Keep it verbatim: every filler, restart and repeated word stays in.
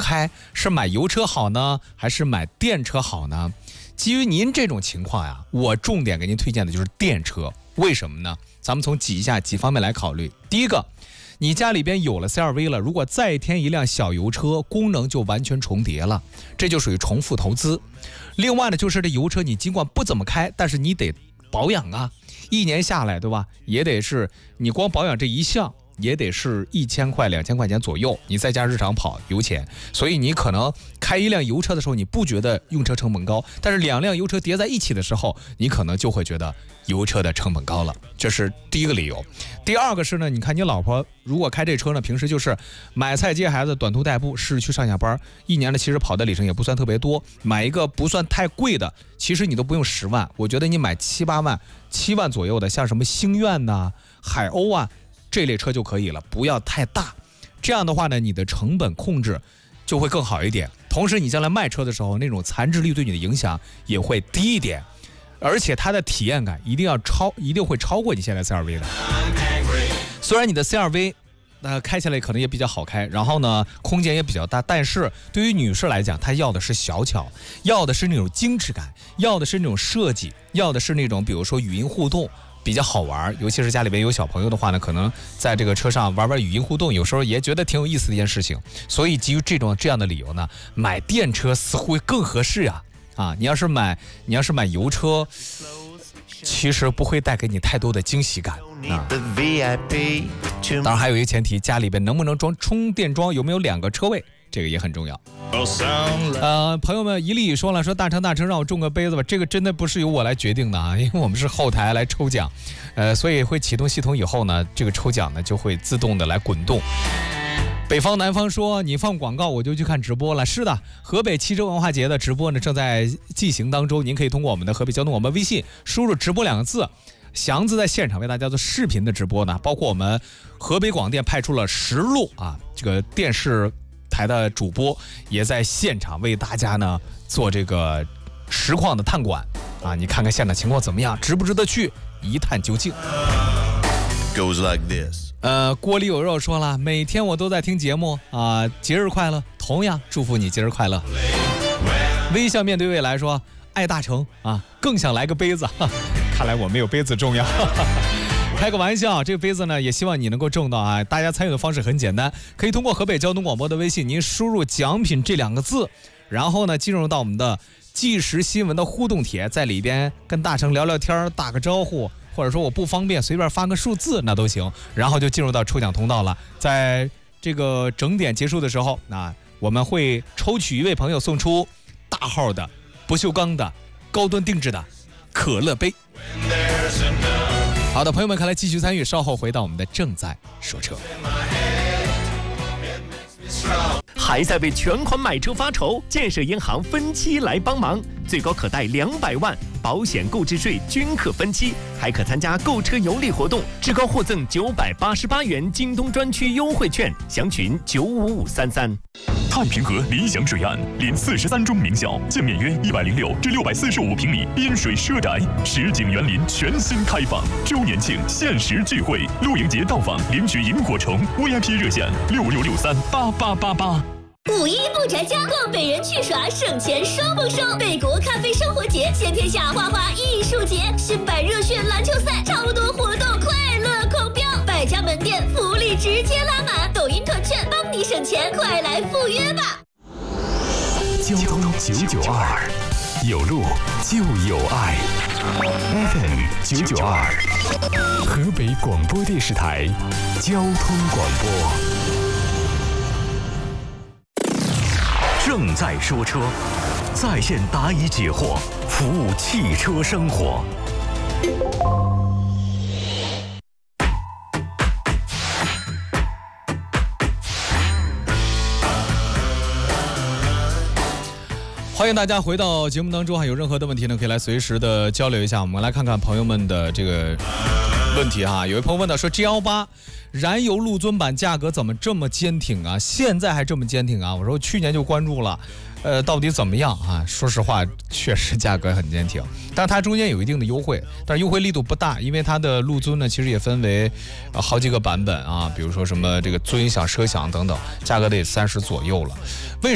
开，是买油车好呢，还是买电车好呢？基于您这种情况呀，我重点给您推荐的就是电车。为什么呢？咱们从几下几方面来考虑。第一个，你家里边有了 C R V 了，如果再添一辆小油车，功能就完全重叠了，这就属于重复投资。另外呢，就是这油车你尽管不怎么开，但是你得保养啊，一年下来，对吧？也得是你光保养这一项也得是一千块两千块钱左右，你再加日常跑油钱，所以你可能开一辆油车的时候你不觉得用车成本高，但是两辆油车叠在一起的时候，你可能就会觉得油车的成本高了，这是第一个理由。第二个是呢，你看你老婆如果开这车呢，平时就是买菜接孩子、短途代步、市区上下班，一年的其实跑的里程也不算特别多，买一个不算太贵的，其实你都不用十万，我觉得你买七八万、七万左右的，像什么星愿呐、海鸥啊。这类车就可以了，不要太大。这样的话呢，你的成本控制就会更好一点。同时，你将来卖车的时候，那种残值率对你的影响也会低一点，而且它的体验感一定要超，一定会超过你现在 C R V 的。虽然你的 C R V， 呃，开起来可能也比较好开，然后呢，空间也比较大，但是对于女士来讲，她要的是小巧，要的是那种精致感，要的是那种设计，要的是那种比如说语音互动。比较好玩，尤其是家里边有小朋友的话呢，可能在这个车上玩玩语音互动，有时候也觉得挺有意思的一件事情。所以基于这种这样的理由呢，买电车似乎更合适啊！啊，你要是买你要是买油车，其实不会带给你太多的惊喜感啊。当然还有一个前提，家里边能不能装充电桩，有没有两个车位，这个也很重要。呃，朋友们，一粒说了，说大成大成让我中个杯子吧，这个真的不是由我来决定的啊，因为我们是后台来抽奖，呃，所以会启动系统以后呢，这个抽奖呢就会自动的来滚动。北方南方说你放广告我就去看直播了，是的，河北汽车文化节的直播呢正在进行当中，您可以通过我们的河北交通广播微信输入直播两个字，祥子在现场为大家做视频的直播呢，包括我们河北广电派出了十路啊这个电视台的主播也在现场为大家呢做这个实况的探馆啊，你看看现场情况怎么样，值不值得去一探究竟。 Goes like this。 呃，锅里有肉说了，每天我都在听节目啊，节日快乐，同样祝福你节日快乐。微笑面对未来说，爱大成啊，更想来个杯子，看来我没有杯子重要。开个玩笑，这个杯子呢也希望你能够中到啊！大家参与的方式很简单，可以通过河北交通广播的微信，您输入奖品这两个字，然后呢进入到我们的即时新闻的互动帖，在里边跟大成聊聊天，打个招呼，或者说我不方便随便发个数字那都行，然后就进入到抽奖通道了。在这个整点结束的时候，那我们会抽取一位朋友送出大号的不锈钢的高端定制的可乐杯。好的，朋友们，看来继续参与，稍后回到我们的正在说车。 还在为全款买车发愁？建设银行分期来帮忙，最高可贷两百万，保险购置税均可分期，还可参加购车有礼活动，至高获赠九百八十八元京东专区优惠券，详询九五五三三。 太平河理想水岸临四十三中名校，建面约一百零六至六百四十五平米滨水奢宅，实景园林全新开放，周年庆限时聚会，露营节到访领取萤火虫 V I P 热线六六六三八八八八。 五一不宅家，逛北人去耍，省钱双丰收。贝果咖啡生活节，先天下花花艺术节，新百热血篮球赛，超多活动，快乐狂飙。百家门店福利直接拉满，抖音团券帮你省钱，快来赴约吧！ 交通九九二，有路就有爱。F M 九九二，河北广播电视台交通广播。正在说车，在线答疑解惑，服务汽车生活。 欢迎大家回到节目当中，还有任何的问题呢，可以来随时的交流一下。我们来看看朋友们的这个问题哈。有位朋友问到说 G 十八 燃油陆尊版价格怎么这么坚挺啊？现在还这么坚挺啊？我说去年就关注了，呃，到底怎么样啊？说实话，确实价格很坚挺，但是它中间有一定的优惠，但是优惠力度不大，因为它的陆尊呢，其实也分为、呃、好几个版本啊，比如说什么这个尊享、奢享等等，价格得三十左右了。为